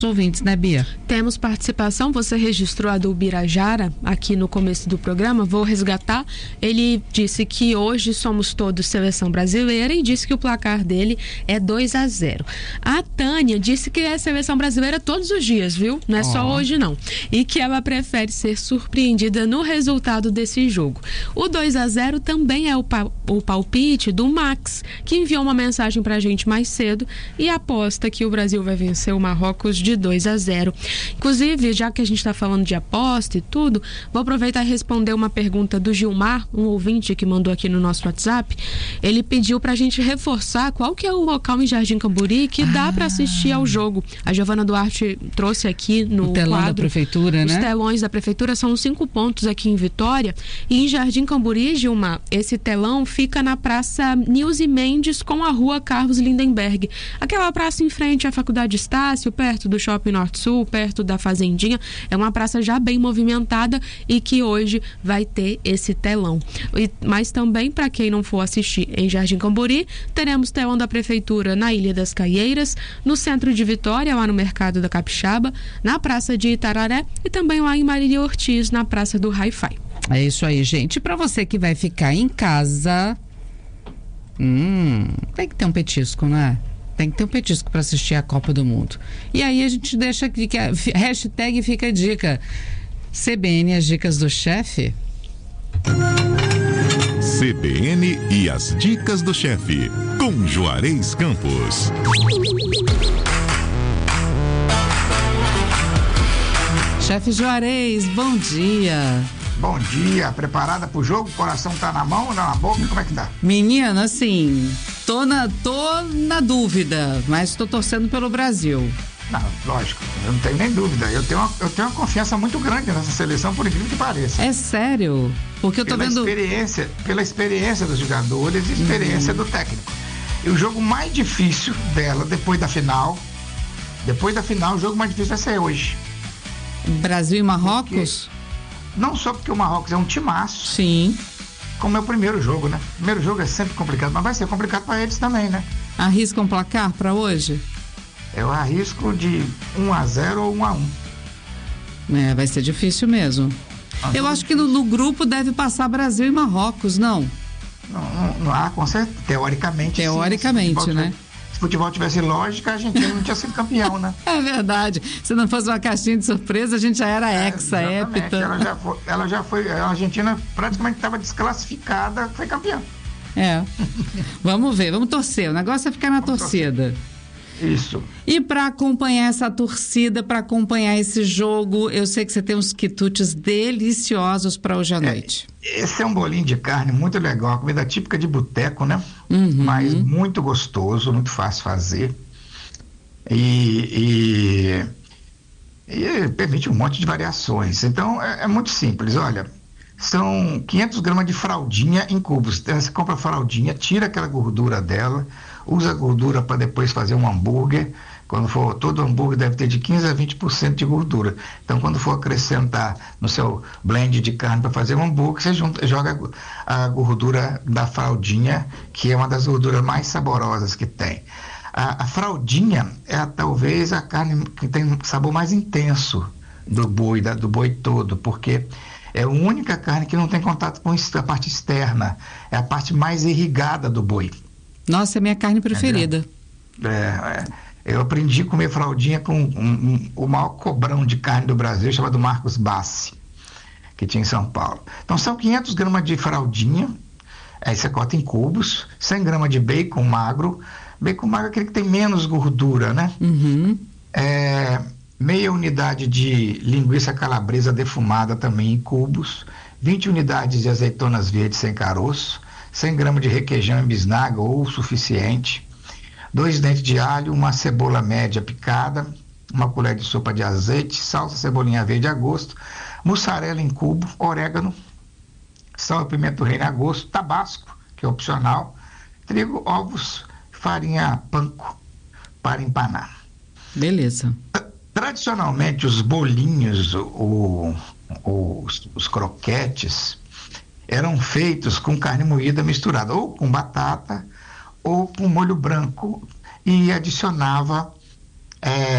ouvintes, né, Bia? Temos participação, você registrou a do Birajara aqui no começo do programa, vou resgatar. Ele disse que hoje somos todos seleção brasileira e disse que o placar dele é 2-0. A Tânia disse que é seleção brasileira todos os dias, viu? Não é só hoje não. E que ela prefere ser surpreendida no resultado desse jogo. O 2-0 também é o palpite do Max, que enviou uma mensagem pra gente mais cedo e aposta que o Brasil vai vencer o Marrocos de 2-0. Inclusive, já que a gente está falando de aposta e tudo, vou aproveitar e responder uma pergunta do Gilmar, um ouvinte que mandou aqui no nosso WhatsApp. Ele pediu pra gente reforçar qual que é o local em Jardim Camburi que dá para assistir ao jogo. A Giovana Duarte trouxe aqui no o telão quadro, da prefeitura, os né? telões da prefeitura, são 5 pontos aqui em Vitória, e em Jardim Camburi, Gilmar, esse telão fica na Praça Nilce Mendes com a Rua Carlos Lindenberg, aquela praça em frente à Faculdade Estácio, perto do Shopping Norte Sul, perto da Fazendinha. É uma praça já bem movimentada e que hoje vai ter esse telão. Mas também, para quem não for assistir em Jardim Camburi, teremos telão da prefeitura na Ilha das Caieiras, no centro de Vitória, lá no Mercado da Capixaba, na Praça de Itararé e também lá em Marília Ortiz, na Praça do Hi-Fi. É isso aí, gente. Para você que vai ficar em casa, tem que ter um petisco, né? Tem que ter um petisco para assistir a Copa do Mundo. E aí a gente deixa aqui que a hashtag fica a dica. CBN, as dicas do chefe. CBN e as dicas do chefe, com Juarez Campos. Chefe Juarez, bom dia. Bom dia, preparada pro jogo? O coração tá na mão ou na boca? Como é que tá? Menina, assim, tô na dúvida, mas tô torcendo pelo Brasil. Não, lógico, eu não tenho nem dúvida. Eu tenho uma confiança muito grande nessa seleção, por incrível que pareça. É sério? Porque eu tô vendo... Pela experiência dos jogadores e experiência do técnico. E o jogo mais difícil dela, depois da final, o jogo mais difícil vai ser hoje. Brasil e Marrocos? Não só porque o Marrocos é um timaço. Sim. Como é o primeiro jogo, né? O primeiro jogo é sempre complicado, mas vai ser complicado para eles também, né? Arrisca um placar para hoje? Eu arrisco de 1-0 ou 1-1. É, vai ser difícil mesmo. Eu acho que no grupo deve passar Brasil e Marrocos, não? Não, com certeza. Teoricamente, sim, né? Se o futebol tivesse lógica, a Argentina não tinha sido campeão, né? É verdade. Se não fosse uma caixinha de surpresa, a gente já era hepta. Ela já foi. A Argentina praticamente estava desclassificada, foi campeã. É. Vamos ver, vamos torcer. O negócio é ficar na torcida. Isso. E para acompanhar essa torcida, para acompanhar esse jogo, eu sei que você tem uns quitutes deliciosos para hoje à noite. Esse é um bolinho de carne muito legal, comida típica de boteco, né? Mas muito gostoso, muito fácil fazer. E permite um monte de variações. Então, é muito simples. Olha, são 500 gramas de fraldinha em cubos. Você compra a fraldinha, tira aquela gordura dela, usa a gordura para depois fazer um hambúrguer. Quando for, todo hambúrguer deve ter de 15% a 20% de gordura. Então, quando for acrescentar no seu blend de carne para fazer um hambúrguer, você joga a gordura da fraldinha, que é uma das gorduras mais saborosas que tem. A fraldinha é talvez a carne que tem um sabor mais intenso do boi todo, porque é a única carne que não tem contato com a parte externa. É a parte mais irrigada do boi. Nossa, é minha carne preferida. Eu aprendi a comer fraldinha com o maior cobrão de carne do Brasil, chamado Marcos Bassi, que tinha em São Paulo. Então são 500 gramas de fraldinha, aí você corta em cubos, 100 gramas de bacon magro. Bacon magro é aquele que tem menos gordura, né? Meia unidade de linguiça calabresa defumada também em cubos, 20 unidades de azeitonas verdes sem caroço, 100 gramas de requeijão em bisnaga ou o suficiente, 2 dentes de alho, uma cebola média picada, uma colher de sopa de azeite, salsa, cebolinha verde a gosto, mussarela em cubo, orégano, sal e pimenta do reino a gosto, tabasco, que é opcional, trigo, ovos, farinha panko para empanar. Beleza. Tradicionalmente, os bolinhos, os croquetes, eram feitos com carne moída misturada, ou com batata, ou com molho branco, e adicionava